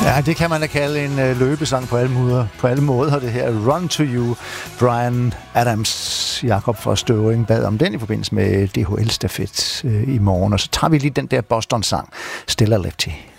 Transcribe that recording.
Ja, det kan man da kalde en løbesang på alle måder, det her Run to You. Bryan Adams, Jakob fra Støvring bad om den i forbindelse med DHL-stafet i morgen, og så tager vi lige den der Boston-sang, Stella Lefty.